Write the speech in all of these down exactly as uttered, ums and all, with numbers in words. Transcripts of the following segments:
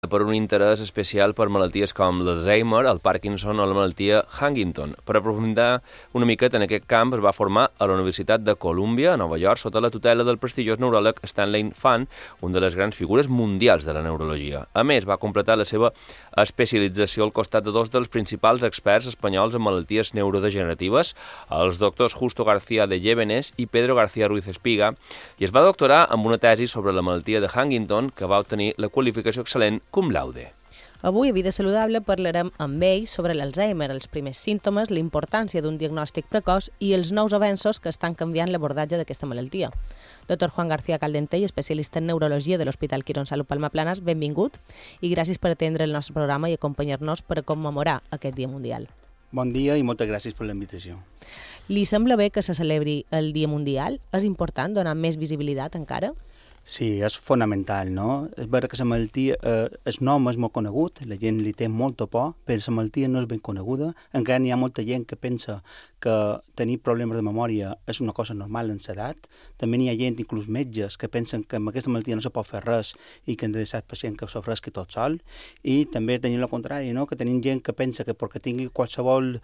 per un interès especial per malalties com l'Alzheimer, el Parkinson o la malaltia Huntington. Per aprofundar una miqueta en aquest camp es va formar a la Universitat de Columbia, a Nova York, sota la tutela del prestigiós neuròleg Stanley Fan, una de les grans figures mundials de la neurologia. A més, va completar la seva especialització al costat de dos dels principals experts espanyols en malalties neurodegeneratives, els doctors Justo García de Llévenes i Pedro García Ruiz Espiga, i es va doctorar amb una tesi sobre la malaltia de Huntington, que va obtenir la qualificació excel·lent cum laude. Avui, a Vida Saludable, parlarem amb ell sobre l'Alzheimer, els primers símptomes, la importància d'un diagnòstic precoç i els nous avenços que estan canviant l'abordatge d'aquesta malaltia. Doctor Juan García Caldentey, especialista en neurologia de l'Hospital Quirón Salut Palma Planes, benvingut i gràcies per atendre el nostre programa i acompanyar-nos per a commemorar aquest Dia Mundial. Bon dia i moltes gràcies per la invitació. Li sembla bé que se celebri el Dia Mundial? És important donar més visibilitat encara? Sí, és fonamental, no? És vera que la malaltia, eh, el nom és molt conegut, la gent li té molta por, però la malaltia no és ben coneguda. Encara n'hi ha molta gent que pensa que tenir problemes de memòria és una cosa normal en l'edat. També n'hi ha gent, inclús metges, que pensen que amb aquesta malaltia no se pot fer res i que hem de deixar el pacient que s'ofresqui tot sol. I també tenim el contrari, no? Que tenim gent que pensa que perquè tingui qualsevol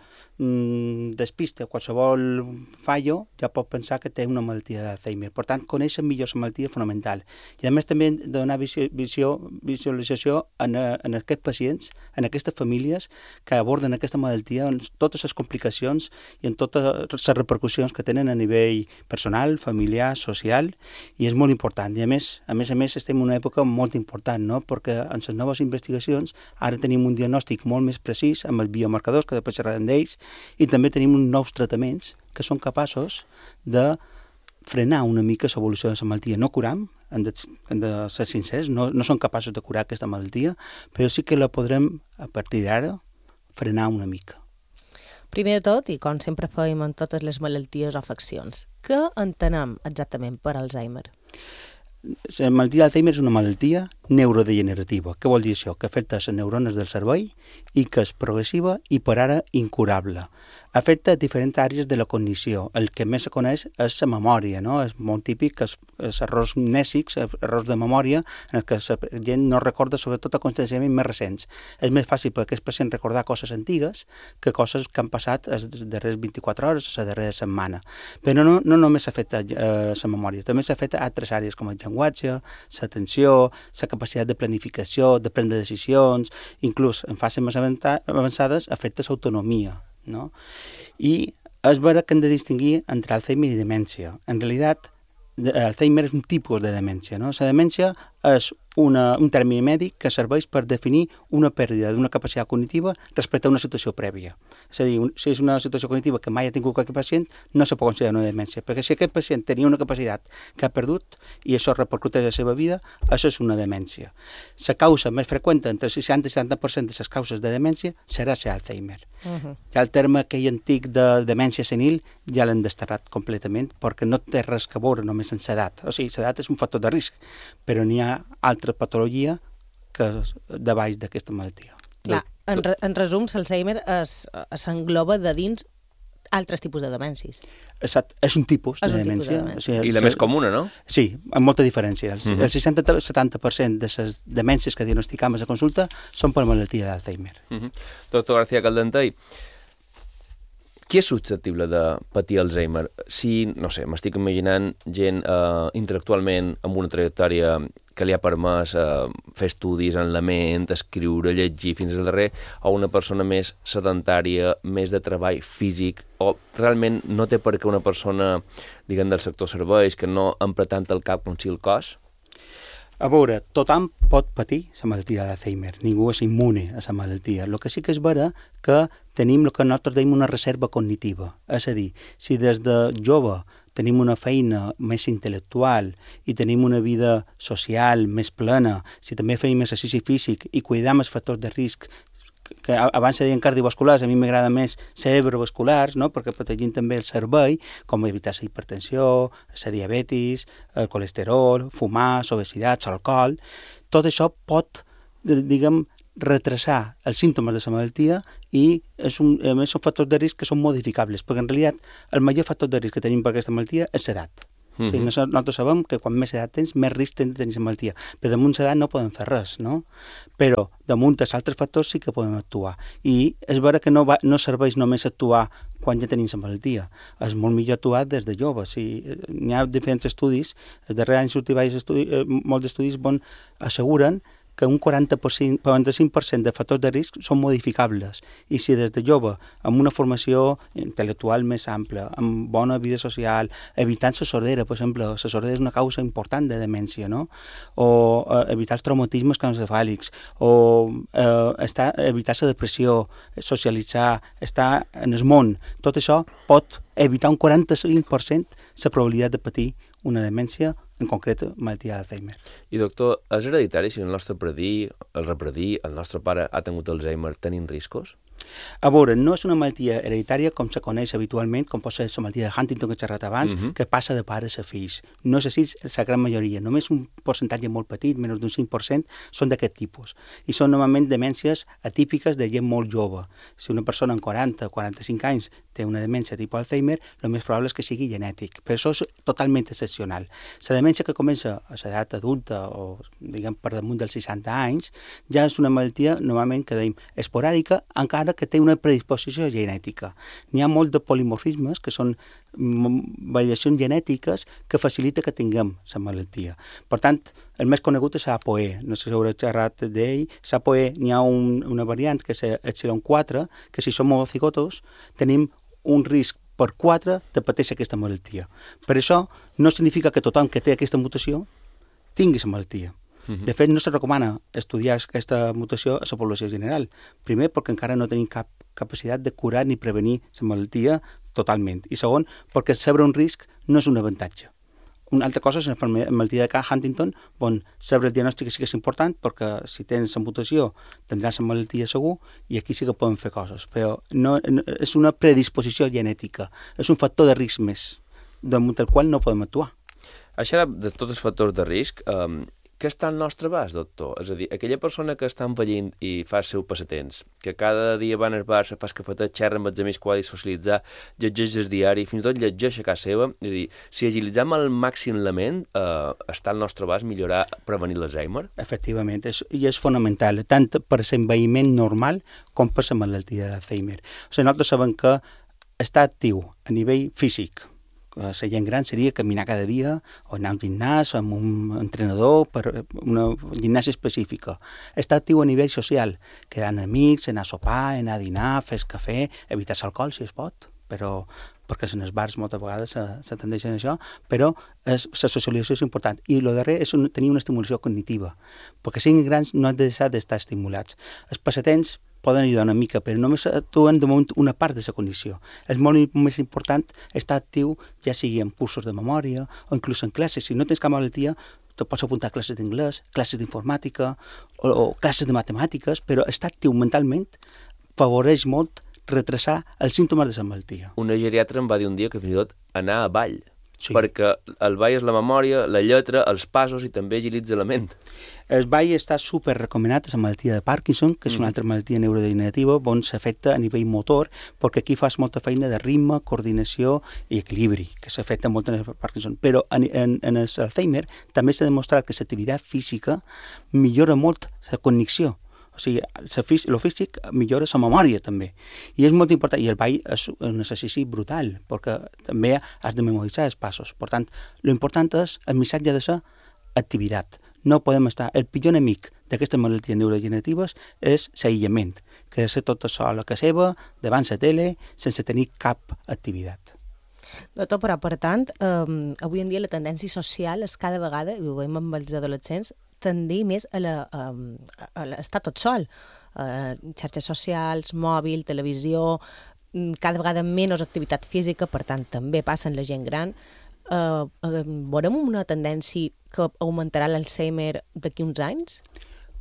mm, despiste, qualsevol fallo, ja pot pensar que té una malaltia d'Alzheimer. Per tant, conèixer millor la malaltia és fonamental. I a més també donar visió, visió, visualització en, en aquests pacients, en aquestes famílies que aborden aquesta malaltia, en totes les complicacions i en totes les repercussions que tenen a nivell personal, familiar, social, i és molt important. I a més, a més a més estem en una època molt important, no? Perquè en les noves investigacions ara tenim un diagnòstic molt més precís amb els biomarcadors, que després xerrarem d'ells, i també tenim uns nous tractaments que són capaços de frenar una mica l'evolució de la malaltia. No curam, hem de, hem de ser sincers, no, no som capaços de curar aquesta malaltia, però sí que la podrem, a partir d'ara, frenar una mica. Primer de tot, i com sempre fem en totes les malalties o afeccions, què entenem exactament per Alzheimer? La malaltia d'Alzheimer és una malaltia neurodegenerativa. Què vol dir això? Que afecta les neurones del cervell i que és progressiva i per ara incurable. Afecta diferents àrees de la cognició. El que més se coneix és la memòria, no? És molt típic que els errors mnèsics, errors de memòria, en què la gent no recorda sobretot aconteixements més recents. És més fàcil per aquest pacient recordar coses antigues que coses que han passat les darreres vint-i-quatre hores o la darrera setmana. Però no, no només s'afecta eh, la memòria, també s'afecta altres àrees com el llenguatge, l'atenció, la capacitat de planificació, de prendre decisions, inclús en fases més avançades afecta l'autonomia, no? I és vera que hem de distingir entre Alzheimer i demència. En realitat, Alzheimer és un tipus de demència, no? La demència és una, un termini mèdic que serveix per definir una pèrdua d'una capacitat cognitiva respecte a una situació prèvia. És a dir, un, si és una situació cognitiva que mai ha tingut qualque pacient, no se pot considerar una demència, perquè si aquest pacient tenia una capacitat que ha perdut i això repercuteix a la seva vida, això és una demència. La causa més freqüent, entre el seixanta i setanta per cent de les causes de demència, serà l'Alzheimer. Uh -huh. Ja el terme aquell antic de demència senil ja l'han desterrat completament, perquè no té res a veure només amb l'edat. O sigui, l'edat és un factor de risc, però n'hi ha altra patologia que de baix d'aquesta malaltia. Clar, en, re, en resum, l'Alzheimer s'engloba de dins altres tipus de demències. Exacte, és un tipus és de un demència. Tipus de demència. O sigui, I la més comuna, no? Sí, amb molta diferència. El, uh-huh. el seixanta a setanta per cent de les demències que diagnosticam a la consulta són per malaltia d'Alzheimer. Uh-huh. Doctor García Caldentey, qui és susceptible de patir Alzheimer? Si, no sé, m'estic imaginant gent eh, intel·lectualment amb una trajectòria que li ha permès eh, fer estudis en la ment, escriure, llegir fins al darrer, o una persona més sedentària, més de treball físic, o realment no té per què una persona, diguem, del sector serveis, que no empra tant el cap com si el cos? A veure, tothom pot patir la malaltia d'Alzheimer, ningú és immune a la malaltia. El que sí que és vera que tenim el que nosaltres dèiem una reserva cognitiva. És a dir, si des de jove tenim una feina més intel·lectual i tenim una vida social més plena, si també feim exercici físic i cuidam els factors de risc, que abans se deien cardiovasculars, a mi m'agrada més cerebrovasculars, no? Perquè protegint també el cervell, com evitar la hipertensió, la diabetis, el colesterol, fumar, l'obesitat, l'alcohol. Tot això pot, diguem, retrasar els símptomes de la malaltia i és un, a més són factors de risc que són modificables, perquè en realitat el major factor de risc que tenim per aquesta malaltia és l'edat. Mm-hmm. O sigui, nosaltres, nosaltres sabem que quan més edat tens, més risc tens de tenir la malaltia. Però damunt l'edat no podem fer res, no? Però damunt els altres factors sí que podem actuar. I és vera que no, va, no serveix només actuar quan ja tenim la malaltia. És molt millor actuar des de jove. O sigui, n'hi ha diferents estudis, els darrers anys sortien estudi, eh, molts estudis bon, asseguren que un quaranta per cent, quaranta-cinc per cent de factors de risc són modificables. I si des de jove, amb una formació intel·lectual més ampla, amb bona vida social, evitant la sordera, per exemple, la sordera és una causa important de demència, no? O eh, evitar els traumatismes craneoencefàlics, o eh, estar, evitar la depressió, socialitzar, estar en el món, tot això pot evitar un quaranta-cinc per cent la probabilitat de patir una demència, en concret, malaltia d'Alzheimer. I doctor, és hereditari si el nostre predí, el repredí, el nostre pare ha tingut Alzheimer, tenim riscos? A veure, no és una malaltia hereditària com se coneix habitualment, com pot ser la malaltia de Huntington que he xerrat abans, uh-huh. que passa de pares a fills. No és així la gran majoria, només un percentatge molt petit, menys d'un cinc per cent, són d'aquest tipus. I són normalment demències atípiques de gent molt jove. Si una persona amb quaranta o quaranta-cinc anys té una demència tipus Alzheimer, el més probable és que sigui genètic, però això és totalment excepcional. La demència que comença a l'edat adulta o diguem per damunt dels seixanta anys ja és una malaltia normalment que dèiem esporàdica, encara que té una predisposició genètica. N'hi ha molt de polimorfismes, que són variacions genètiques que facilita que tinguem la malaltia. Per tant, el més conegut és l'A P O E. No sé si hauré xerrat d'ell. L'A P O E n'hi ha un, una variant que és Epsilon quatre, que si som homocigotos tenim un risc per quatre de patir aquesta malaltia. Per això no significa que tothom que té aquesta mutació tingui la malaltia. De fet, no se recomana estudiar aquesta mutació a la població general. Primer, perquè encara no tenim cap capacitat de curar ni prevenir la malaltia totalment. I segon, perquè saber un risc no és un avantatge. Una altra cosa és la malaltia de Huntington, on saber el diagnòstic sí que és important, perquè si tens la mutació tindràs la malaltia segur, i aquí sí que podem fer coses. Però no, no, és una predisposició genètica, és un factor de risc més, damunt el qual no podem actuar. Això de tots els factors de risc, um... què està al nostre abast, doctor? És a dir, aquella persona que està envellint i fa el seu passatemps, que cada dia va al bar, se fa el cafetet, xerra amb els amics quan ha de socialitzar, llegeix el diari, fins i tot llegeix a casa seva, és a dir, si agilitzem al màxim la ment, eh, està al nostre abast millorar, prevenir l'Alzheimer? Efectivament, és, i és fonamental, tant per l'envelliment normal com per la malaltia d'Alzheimer. O sigui, nosaltres sabem que està actiu a nivell físic. La gent gran seria caminar cada dia o anar a un gimnàs amb un entrenador per una gimnàsia específica. Està actiu a nivell social, quedar amb amics, anar a sopar, anar a dinar, fer cafè, evitar l'alcohol si es pot, però perquè en els bars moltes vegades se, se tendeixen a això, però és, la socialització és important. I el darrer és un, tenir una estimulació cognitiva, perquè siguin grans no han de deixar d'estar estimulats. Els passatemps poden ajudar una mica, però només actuen de moment una part de la condició. És molt més important estar actiu, ja sigui en cursos de memòria o inclús en classes. Si no tens cap malaltia, te pots apuntar a classes d'inglès, classes d'informàtica o, o classes de matemàtiques, però estar actiu mentalment favoreix molt retrasar els símptomes de la malaltia. Una geriatra em va dir un dia que fins i tot anar a ball, sí. perquè el ball és la memòria, la lletra, els passos i també agilitza la ment. El ball està super recomanat a la malaltia de Parkinson, que és una altra malaltia neurodegenerativa on s'afecta a nivell motor, perquè aquí fas molta feina de ritme, coordinació i equilibri, que s'afecta molt en el Parkinson. Però en, en, en el Alzheimer també s'ha demostrat que l'activitat física millora molt la cognició. O sigui, el físic millora la memòria també. I és molt important. I el ball és un exercici brutal, perquè també has de memoritzar els passos. Per tant, l'important és el missatge de ser activitat. No podem estar... El pitjor enemic d'aquestes malalties neurodegeneratives és l'aïllament, que ha de ser tota sola a casa seva, davant la tele, sense tenir cap activitat. Doctor, però per tant, eh, avui en dia la tendència social és cada vegada, i ho veiem amb els adolescents, tendir més a, la, a, a estar tot sol. Eh, xarxes socials, mòbil, televisió, cada vegada menys activitat física, per tant també passa en la gent gran. Eh, eh, veurem una tendència que augmentarà l'Alzheimer d'aquí uns anys?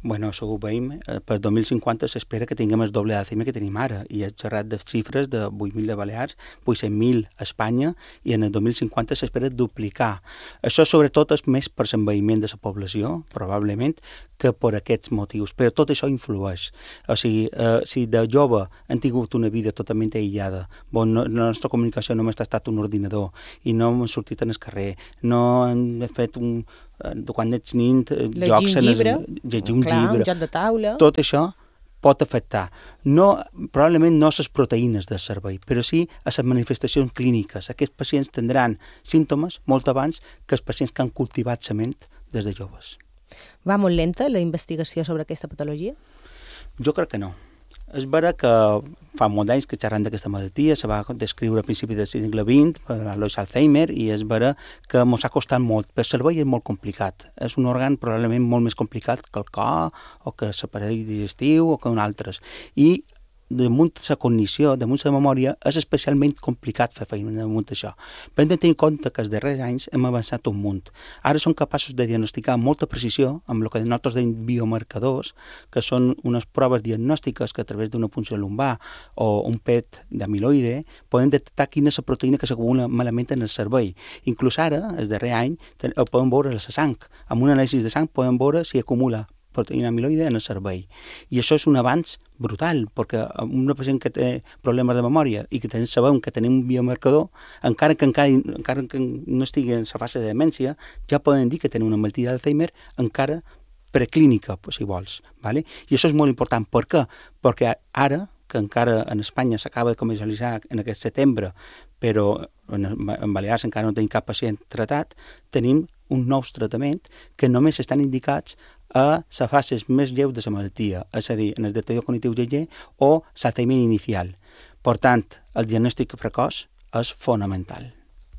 Bueno, això ho veiem. Per dos mil cinquanta s'espera que tinguem el doble d'Alzheimer que tenim ara, i he xerrat de xifres de vuit mil de Balears, vuit-cents mil a Espanya, i en el dos mil cinquanta s'espera duplicar. Això sobretot és més per l'envelliment de la població, probablement, que per aquests motius, però tot això influeix. O sigui, eh, si de jove hem tingut una vida totalment aïllada, on no, la nostra comunicació només ha estat un ordinador, i no hem sortit en el carrer, no hem fet un... quan ets nin, llegir un llibre, llegir un clar, llibre, un joc de taula... Tot això pot afectar. No, probablement no a les proteïnes del cervell, però sí a les manifestacions clíniques. Aquests pacients tindran símptomes molt abans que els pacients que han cultivat la ment des de joves. Va molt lenta la investigació sobre aquesta patologia? Jo crec que no. És vera que fa molts anys que xerrant d'aquesta malaltia, se va descriure a principi del segle vint per l'Alois Alzheimer, i és vera que ens ha costat molt. El cervell és molt complicat. És un òrgan probablement molt més complicat que el cor, o que l'aparell digestiu, o que un altres. I damunt la cognició, damunt la memòria, és especialment complicat fer feina damunt això. Però hem de tenir en compte que els darrers anys hem avançat un munt. Ara som capaços de diagnosticar amb molta precisió, amb el que nosaltres deim biomarcadors, que són unes proves diagnòstiques que a través d'una punció lumbar o un P E T d'amiloide poden detectar quina és la proteïna que s'acumula malament en el cervell. Inclús ara, el darrer any, podem veure la sang. Amb un anàlisi de sang podem veure si acumula proteïna amiloide en el cervell. I això és un avanç brutal, perquè una pacient que té problemes de memòria i que tenim, sabem que tenim un biomarcador, encara que, encara, encara que no estigui en la fase de demència, ja poden dir que tenim una malaltia d'Alzheimer encara preclínica, si vols. ¿Vale? I això és molt important. Per què? Perquè ara, que encara en Espanya s'acaba de comercialitzar en aquest setembre, però en, en Balears encara no tenim cap pacient tratat, tenim uns nous tractaments que només estan indicats a les fases més lleus de la malaltia, és a dir, en el deterior cognitiu lleuger o l'Alzheimer inicial. Per tant, el diagnòstic precoç és fonamental.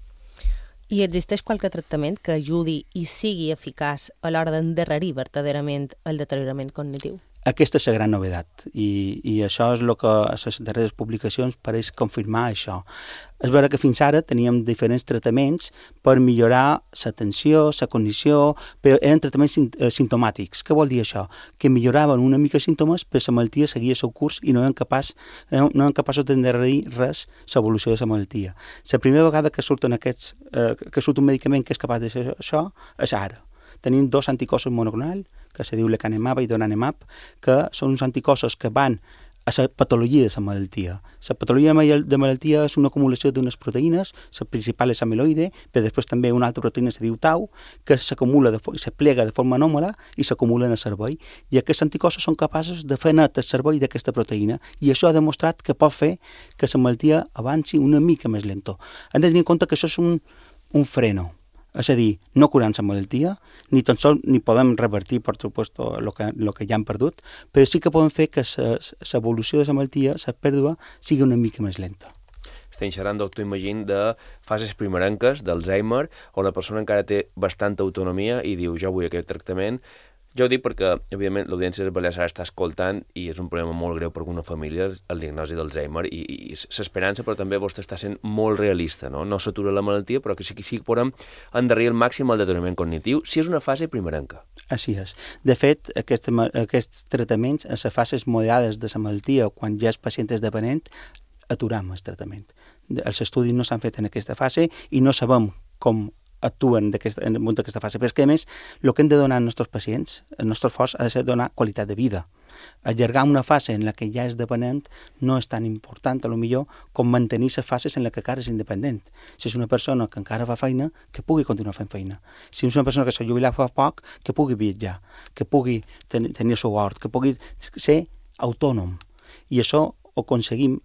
I existeix qualque tractament que ajudi i sigui eficaç a l'hora d'endarrerir verdaderament el deteriorament cognitiu? Aquesta és la gran novedat, i, i això és el que a les darreres publicacions pareix confirmar això. És vera que fins ara teníem diferents tractaments per millorar l'atenció, la cognició, però eren tractaments simptomàtics. Què vol dir això? Que milloraven una mica els símptomes, però la malaltia seguia el seu curs i no eren, capaç, no eren capaços d'endarrerir res l'evolució de la malaltia. La primera vegada que, surten aquests, eh, que surt un medicament que és capaç de fer això és ara. Tenim dos anticossos monoclonals, que se diu lecanemab i donanemab, que són uns anticossos que van a la patologia de la malaltia. La patologia de malaltia és una acumulació d'unes proteïnes, la principal és amiloide, però després també una altra proteïna se diu tau, que s'acumula, se plega de forma anòmala i s'acumula en el cervell. I aquests anticossos són capaços de fer net el cervell d'aquesta proteïna, i això ha demostrat que pot fer que la malaltia avanci una mica més lento. Hem de tenir en compte que això és un, un freno. És a dir, no curant la malaltia, ni tan sols ni podem revertir, per supuesto, el que, lo que ja han perdut, però sí que podem fer que l'evolució de la malaltia, la pèrdua, sigui una mica més lenta. Estem xerrant, doctor, imagín, de fases primerenques d'Alzheimer, on la persona encara té bastanta autonomia i diu, jo vull aquest tractament. Jo ho dic perquè, evidentment, l'audiència de Balears ara està escoltant i és un problema molt greu per una família, el diagnòstic d'Alzheimer, i, i l'esperança, però també vostè està sent molt realista, no? No s'atura la malaltia, però que sí que sí que podem endarrerir al màxim el deteriorament cognitiu, si és una fase primerenca. Així és. De fet, aquest, aquests tractaments, a les fases moderades de la malaltia, quan ja el pacient és dependent, aturam el tractament. Els estudis no s'han fet en aquesta fase i no sabem com actuen en aquesta fase, però és que a més el que hem de donar als nostres pacients, el nostre esforç ha de ser donar qualitat de vida. Allargar una fase en la que ja és dependent no és tan important, a lo millor, com mantenir les fases en la que encara és independent. Si és una persona que encara fa feina, que pugui continuar fent feina. Si és una persona que s'ha jubilat fa poc, que pugui viatjar, que pugui ten tenir el seu hort, que pugui ser autònom. I això ho aconseguim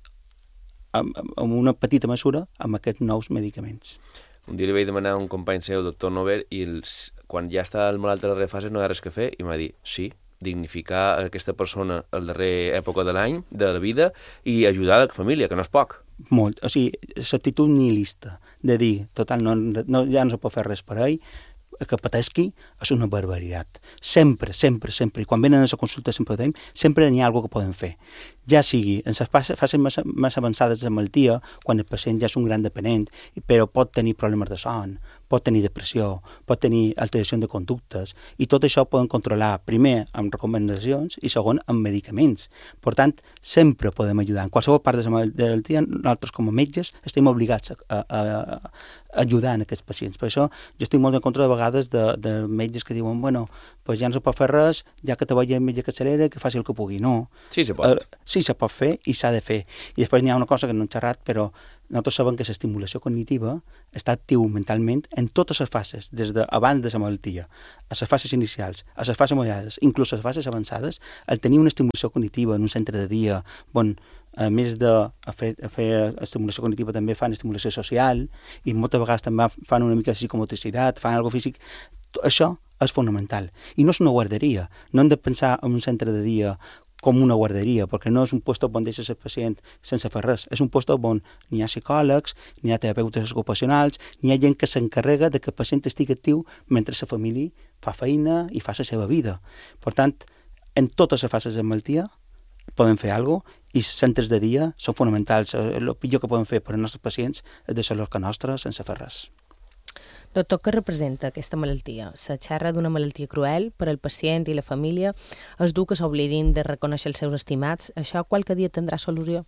en una petita mesura amb aquests nous medicaments. Un dia li vaig demanar a un company seu, doctor Nover, i els, quan ja està el malalt a la darrera fase no hi ha res que fer, i m'ha dit, sí, dignificar aquesta persona a la darrera època de l'any, de la vida, i ajudar a la família, que no és poc. Molt. O sigui, l'actitud nihilista de dir, total, no, no, ja no se pot fer res per ell, que patesqui és una barbaritat. Sempre, sempre, sempre, i quan venen a la consulta sempre ho dèiem, sempre n'hi ha alguna que poden fer. Ja sigui en les fases més, més avançades de malaltia, quan el pacient ja és un gran dependent, però pot tenir problemes de son, pot tenir depressió, pot tenir alteració de conductes, i tot això poden controlar, primer, amb recomanacions, i segon, amb medicaments. Per tant, sempre podem ajudar. En qualsevol part de la malaltia, nosaltres com a metges estem obligats a, a, a ajudar en aquests pacients. Per això jo estic molt en contra de vegades de, de metges que diuen, bueno, pues ja no se pot fer res, ja que te veia el metge capçalera, que faci el que pugui. No. Sí, se pot. Uh, sí, se pot fer i s'ha de fer. I després n'hi ha una cosa que no hem xerrat, però nosaltres sabem que l'estimulació cognitiva està actiu mentalment en totes les fases, des d'abans de la malaltia, a les fases inicials, a les fases moderades, inclús a les fases avançades, el tenir una estimulació cognitiva en un centre de dia, bon, a més de a fer, a fer estimulació cognitiva també fan estimulació social i moltes vegades també fan una mica de psicomotricitat, fan alguna físic. Això és fonamental. I no és una guarderia. No hem de pensar en un centre de dia com una guarderia, perquè no és un lloc on deixes el pacient sense fer res. És un lloc on n'hi ha psicòlegs, n'hi ha terapeutes ocupacionals, n'hi ha gent que s'encarrega de que el pacient estigui actiu mentre la família fa feina i fa la seva vida. Per tant, en totes les fases de malaltia podem fer alguna cosa i els centres de dia són fonamentals. El pitjor que podem fer per als nostres pacients és deixar-los que nostres sense fer res. Doctor, què representa aquesta malaltia? Se xerra d'una malaltia cruel per al pacient i la família. És dur que s'oblidin de reconèixer els seus estimats. Això qualque dia tindrà solució?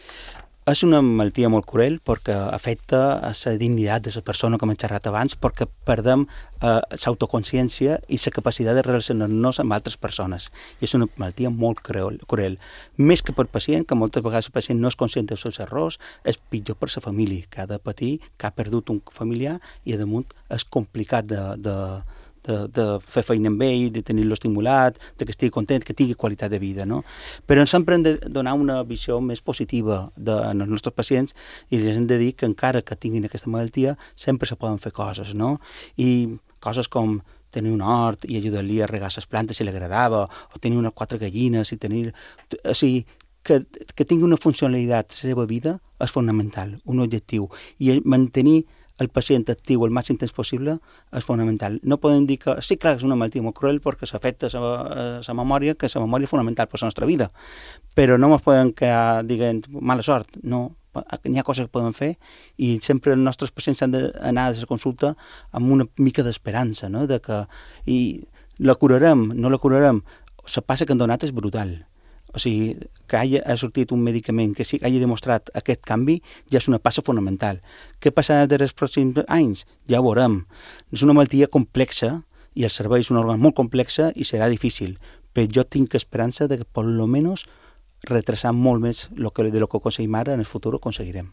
És una malaltia molt cruel perquè afecta a la dignitat de la persona, com hem xerrat abans, perquè perdem eh, l'autoconsciència i la capacitat de relacionar-nos amb altres persones. I és una malaltia molt cruel, cruel. Més que per pacient, que moltes vegades el pacient no és conscient dels seus errors, és pitjor per la família, que ha de patir, que ha perdut un familiar i, a damunt, és complicat de... de De, de fer feina amb ell, de tenir-lo estimulat, de que estigui content, que tingui qualitat de vida, no? Però sempre hem de donar una visió més positiva de, en els nostres pacients i els hem de dir que encara que tinguin aquesta malaltia sempre se poden fer coses, no? I coses com tenir un hort i ajudar-li a regar les plantes si li agradava, o tenir unes quatre gallines i tenir... O sigui, que, que tingui una funcionalitat a la seva vida és fonamental, un objectiu. I mantenir el pacient actiu el màxim temps possible és fonamental. No podem dir que, sí, clar, és una malaltia molt cruel perquè s'afecta la memòria, que la memòria és fonamental per la nostra vida, però no ens podem quedar dient mala sort, no. N'hi ha coses que podem fer i sempre els nostres pacients han d'anar a la consulta amb una mica d'esperança, no? De que, i la curarem, no la curarem. La passa que han donat és brutal. O sigui, que hagi ha sortit un medicament que sí, hagi demostrat aquest canvi ja és una passa fonamental. Què passarà dels pròxims anys? Ja ho veurem. És una malaltia complexa i el cervell és un òrgan molt complexa i serà difícil, però jo tinc esperança de que per lo menos retrasar molt més lo que, de lo que aconseguim ara en el futur ho aconseguirem.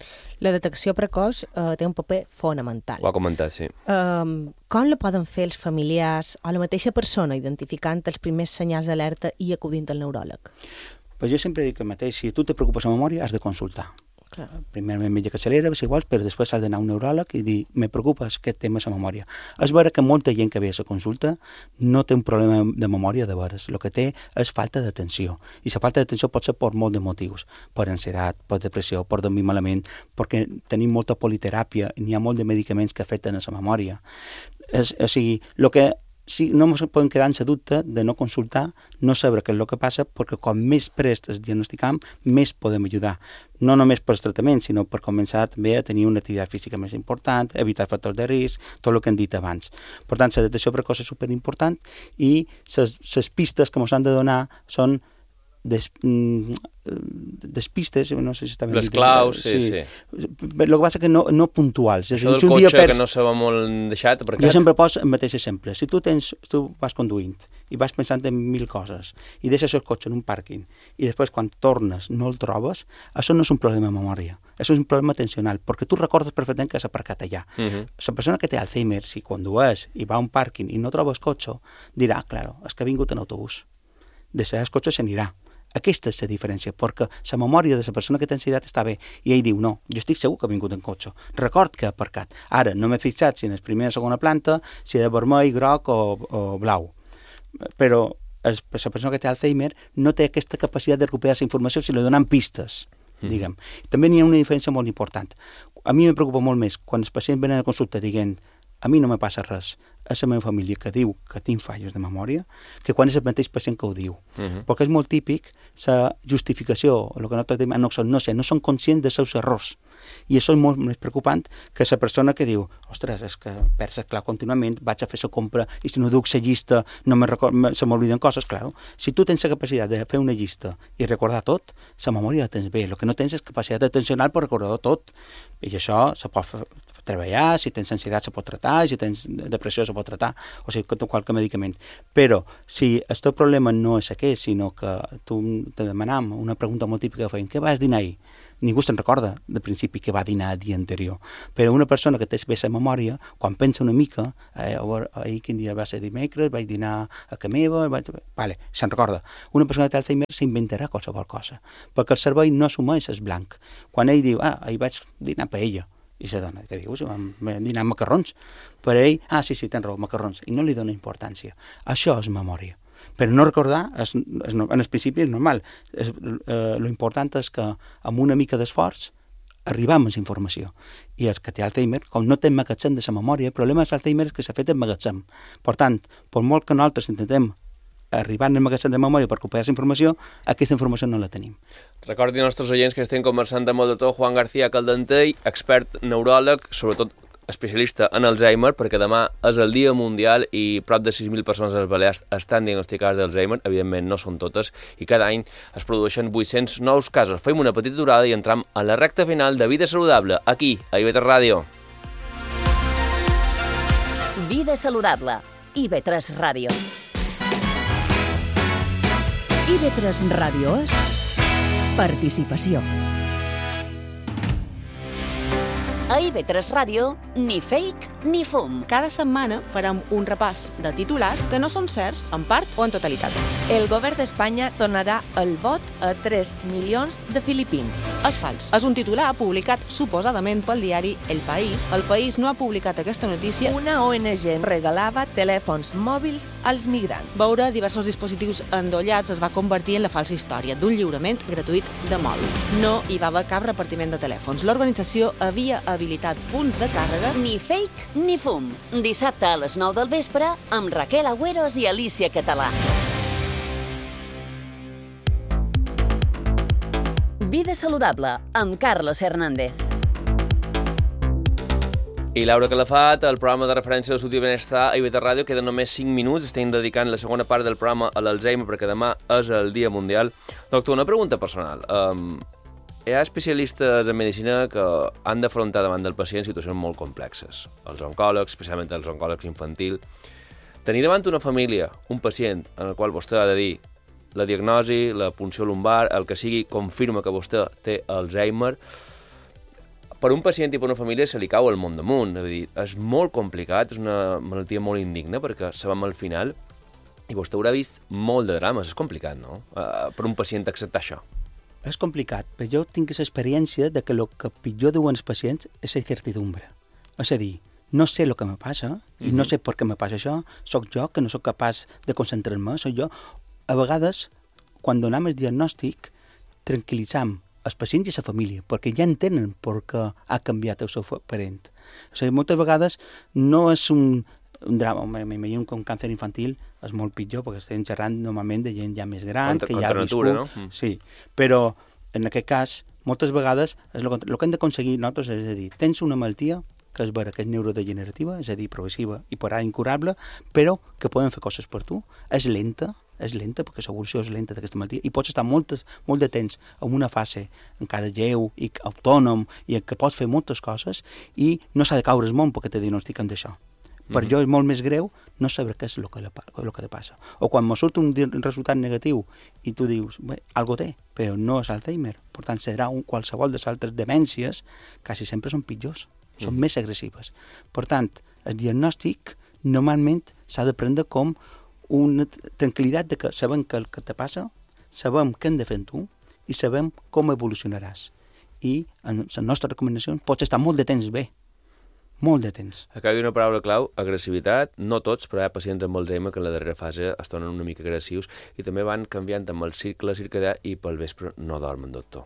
La detecció precoç eh, té un paper fonamental. Ho ha comentat, sí. Um, com la poden fer els familiars o la mateixa persona identificant els primers senyals d'alerta i acudint al neuròleg? Pues jo sempre dic el mateix, si tu te preocupes la memòria has de consultar. Clar. Primerament metge capçalera, si vols, però després has d'anar a un neuròleg i dir, me preocupes aquest tema de la memòria. És vera que molta gent que ve a la consulta no té un problema de memòria de veres, el que té és falta d'atenció. I la falta d'atenció pot ser per molt de motius, per ansietat, per depressió, per dormir malament, perquè tenim molta politeràpia, n'hi ha molt de medicaments que afecten a la memòria. És, o sigui, el que sí, no ens podem quedar en la dubte de no consultar, no saber què és el que passa, perquè com més prest es diagnosticam, més podem ajudar. No només pels tractaments, sinó per començar també a tenir una activitat física més important, evitar factors de risc, tot el que hem dit abans. Per tant, la detecció precoç és superimportant i les pistes que ens han de donar són des, despistes, no sé si està ben les claus, sí, sí. sí. El que passa és que no, no puntuals. Això del cotxe perds... que no se va molt deixat aparcat. Jo sempre poso el mateix exemple. Si tu, tens, tu vas conduint i vas pensant en mil coses i deixes el cotxe en un pàrquing i després quan tornes no el trobes, això no és un problema de memòria, això és un problema atencional, perquè tu recordes perfectament que has aparcat allà. Uh -huh. La persona que té Alzheimer, si condueix i va a un pàrquing i no troba el cotxe, dirà, claro, és que ha vingut en autobús. Deixarà el cotxe i s'anirà. Aquesta és la diferència, perquè la memòria de la persona que té ansietat està bé, i ell diu, no, jo estic segur que ha vingut en cotxe, record que ha aparcat. Ara, no m'he fixat si en la primera o segona planta, si és vermell, groc o, o blau. Però la persona que té Alzheimer no té aquesta capacitat de recuperar la informació si li donen pistes, mm. diguem. També n'hi ha una diferència molt important. A mi me preocupa molt més quan els pacients venen a consulta dient a mi no me passa res, és la meva família que diu que tinc falles de memòria, que quan és el mateix pacient que ho diu. Uh-huh. Perquè és molt típic la justificació, el que nosaltres diem, no, no sé, no són conscients dels seus errors. I això és molt més preocupant que la persona que diu, ostres, és que perds clar contínuament, vaig a fer la compra i si no duc la llista no me record, se m'obliden coses, clar. Si tu tens la capacitat de fer una llista i recordar tot, la memòria la tens bé. El que no tens és capacitat atencional per recordar tot. I això se pot fer, treballar, si tens ansietat se pot tratar, si tens depressió se pot tratar, o sigui, qualque medicament. Però si el teu problema no és aquest, sinó que tu te demanam una pregunta molt típica que feien, què vas dinar ahir? Ningú se'n recorda, de principi, que va dinar el dia anterior. Però una persona que té bé la memòria, quan pensa una mica, eh, ahir quin dia va ser dimecres, vaig dinar a casa meva, vaig... vale, se'n recorda. Una persona que té Alzheimer s'inventarà qualsevol cosa, perquè el cervell no assumeix el blanc. Quan ell diu, ah, ahir vaig dinar paella, i la dona, què dius? Vam dinar macarrons. Per ell, ah, sí, sí, tens raó, macarrons. I no li dona importància. Això és memòria. Però no recordar, és, és, en el principi és normal. És, eh, lo important és que amb una mica d'esforç arribam a la informació. I el que té Alzheimer, com no té magatzem de la memòria, el problema és Alzheimer és que s'ha fet el magatzem. Per tant, per molt que nosaltres intentem arribar al magatzem de memòria per recuperar la informació, aquesta informació no la tenim. Recordi als nostres oients que estem conversant amb el doctor Juan García Caldentey, expert neuròleg, sobretot especialista en Alzheimer, perquè demà és el Dia Mundial i prop de sis mil persones a les Balears estan diagnosticades d'Alzheimer, evidentment no són totes, i cada any es produeixen vuit-cents nous casos. Fem una petita aturada i entram a la recta final de Vida Saludable, aquí, a I V tres Ràdio. Vida Saludable, I V tres Ràdio. I V tres Ràdio és participació. A I V tres Ràdio, ni fake ni fum. Cada setmana farem un repàs de titulars que no són certs, en part o en totalitat. El govern d'Espanya donarà el vot a tres milions de filipins. És fals. És un titular publicat suposadament pel diari El País. El País no ha publicat aquesta notícia. Una O N G regalava telèfons mòbils als migrants. Veure diversos dispositius endollats es va convertir en la falsa història d'un lliurament gratuït de mòbils. No hi va haver cap repartiment de telèfons. L'organització havia habilitat punts de càrrega. Ni fake ni fum. Dissabte a les nou del vespre amb Raquel Agüeros i Alicia Català. Vida Saludable amb Carlos Hernández. I Laura Calafat, el programa de referència de Salut i Benestar a I V tres Ràdio, queden només cinc minuts, estem dedicant la segona part del programa a l'Alzheimer perquè demà és el Dia Mundial. Doctor, una pregunta personal. Um, Hi ha especialistes en medicina que han d'afrontar davant del pacient situacions molt complexes. Els oncòlegs, especialment els oncòlegs infantil. Tenir davant una família, un pacient, en el qual vostè ha de dir la diagnosi, la punció lumbar, el que sigui, confirma que vostè té Alzheimer. Per un pacient i per una família se li cau el món damunt. És a dir, és molt complicat, és una malaltia molt indigna perquè sabem al final i vostè haurà vist molt de drames. És complicat, no? Uh, per un pacient acceptar això. És complicat, però jo tinc l'experiència de que el que pitjor diuen els pacients és la incertidumbre. És a dir, no sé el que me passa i mm-hmm. no sé per què me passa això, sóc jo que no sóc capaç de concentrar-me, sóc jo. A vegades, quan donem el diagnòstic, tranquil·litzam els pacients i la família, perquè ja entenen per què ha canviat el seu parent. O sigui, moltes vegades no és un, un drama, m'imagino que un càncer infantil és molt pitjor, perquè estem xerrant normalment de gent ja més gran, contra, que ja ha viscut. No? Mm. Sí, però en aquest cas, moltes vegades, el que hem d'aconseguir nosaltres és a dir, tens una malaltia que és vera, que és neurodegenerativa, és a dir, progressiva i per ara incurable, però que poden fer coses per tu, és lenta, és lenta, perquè l'evolució és lenta d'aquesta malaltia, i pots estar molt, molt de temps en una fase encara lleu i autònom, i que pots fer moltes coses, i no s'ha de caure el món perquè te diagnostiquen d'això. Per mm-hmm. jo és molt més greu no saber què és el que, el que te passa. O quan me surt un resultat negatiu i tu dius, bé, algo té, però no és Alzheimer. Per tant, serà un, qualsevol de les altres demències, quasi sempre són pitjors, són mm-hmm. més agressives. Per tant, el diagnòstic normalment s'ha de prendre com una tranquil·litat de que sabem que el que te passa, sabem què hem de fer amb tu i sabem com evolucionaràs. I en les nostres recomanacions pots estar molt de temps bé, molt de temps. Acabi una paraula clau, agressivitat. No tots, però hi ha pacients amb Alzheimer que en la darrera fase es tornen una mica agressius i també van canviant amb el cicle circadià i pel vespre no dormen, doctor.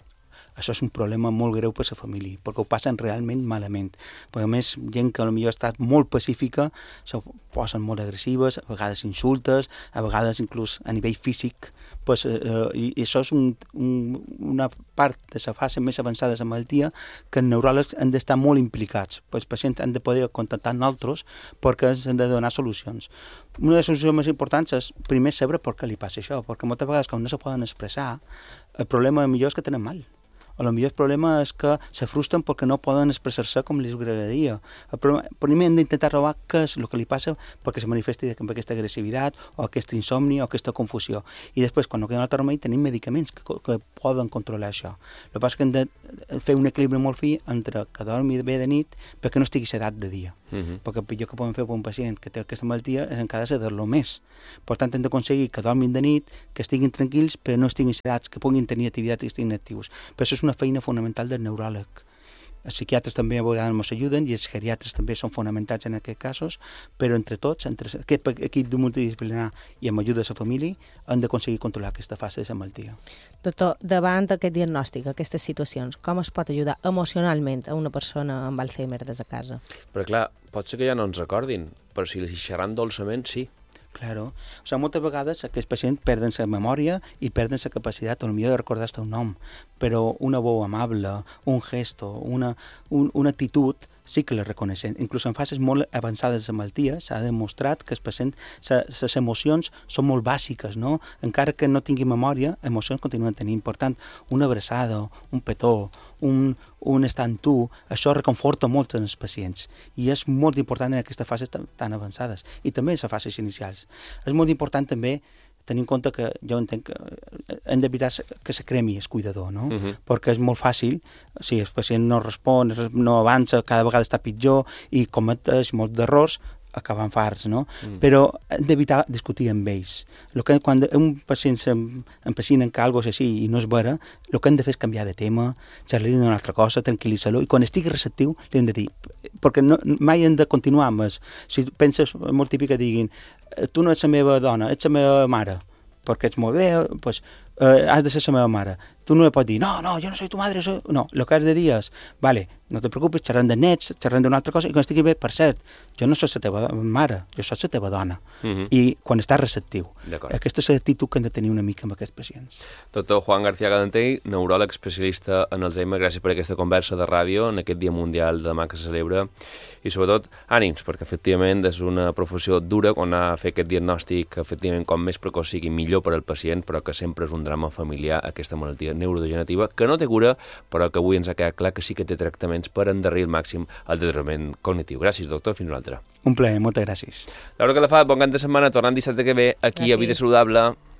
això és un problema molt greu per la família, perquè ho passen realment malament. Perquè a més, gent que potser ha estat molt pacífica, se posen molt agressives, a vegades insultes, a vegades inclús a nivell físic, pues, eh, i, i això és un, un, una part de la fase més avançada de la malaltia que els neuròlegs han d'estar molt implicats. Els pacients han de poder contactar nosaltres perquè ens han de donar solucions. Una de les solucions més importants és primer saber per què li passa això, perquè moltes vegades quan no se poden expressar, el problema millor és que tenen mal. O el millor problema és que se frustren perquè no poden expressar-se com els agradaria. El problema, primer hem d'intentar trobar què és el que li passa perquè se manifesti amb aquesta agressivitat o aquesta insomni o aquesta confusió. I després, quan no queda un altre remei, tenim medicaments que, que poden controlar això. El que passa és que hem de fer un equilibri molt fi entre que dormi bé de nit perquè no estigui sedat de dia. Uh-huh. Perquè el pitjor que podem fer per un pacient que té aquesta malaltia és encara sedar-lo més. Per tant, hem d'aconseguir que dormin de nit, que estiguin tranquils, però no estiguin sedats, que puguin tenir activitat i estiguin actius. Però això és una feina fonamental del neuròleg. Els psiquiatres també a vegades ens ajuden i els geriatres també són fonamentals en aquests casos, però entre tots, entre aquest equip de multidisciplinar i amb ajuda de la família, han d'aconseguir controlar aquesta fase de la malaltia. Doctor, davant aquest diagnòstic, aquestes situacions, com es pot ajudar emocionalment a una persona amb Alzheimer des de casa? Però clar, pot ser que ja no ens recordin, però si li xerran dolçament, sí. Claro. O sigui, moltes vegades aquests pacients perden la memòria i perden la capacitat, potser de recordar-se un nom, però una veu amable, un gesto, una, un, una actitud, sí que la reconeixen. Inclús en fases molt avançades de malaltia s'ha demostrat que els pacients, les emocions són molt bàsiques, no? Encara que no tingui memòria, emocions continuen tenint. Per tant, una abraçada, un petó, un, un estar amb tu, això reconforta molt els pacients. I és molt important en aquestes fases tan, tan avançades. I també en les fases inicials. És molt important també tenir en compte que jo entenc que hem d'evitar que se cremi el cuidador, no? Uh-huh. Perquè és molt fàcil, si el pacient no respon, no avança, cada vegada està pitjor i cometeix molts d'errors, acaben farts, no? Mm. Però hem d'evitar discutir amb ells. Lo que, quan un pacient s'empecina en que alguna cosa així i no és vera, el que hem de fer és canviar de tema, xerrar-li d'una altra cosa, tranquil·litzar-lo, i quan estigui receptiu li hem de dir, perquè no, mai hem de continuar amb el... Si penses, molt típic que diguin, tu no ets la meva dona, ets la meva mare, perquè ets molt bé, doncs, eh, has de ser la meva mare. Tu no li pots dir, no, no, jo no soy tu madre, soy... no, el que has de dir és, vale, no te preocupes, xerrant de nets, xerrant d'una altra cosa, i quan estigui bé, per cert, jo no soc la teva mare, jo soc la teva dona. Uh-huh. I quan estàs receptiu. Aquesta és l'actitud que hem de tenir una mica amb aquests pacients. Doctor Juan García Calentey, neuròleg especialista en Alzheimer, gràcies per aquesta conversa de ràdio en aquest Dia Mundial de demà que se celebra, i sobretot ànims, perquè efectivament és una professió dura quan ha de fer aquest diagnòstic, que efectivament com més precoç sigui millor per al pacient, però que sempre és un drama familiar aquesta malaltia neurodegenerativa, que no té cura, però que avui ens ha quedat clar que sí que té tractaments per endarrir al màxim el deteriorament cognitiu. Gràcies, doctor. Fins una altra. Un plaer, moltes gràcies. Laura Calafat, bon cap de setmana. Tornant dissabte que ve aquí gràcies. A Vida Saludable.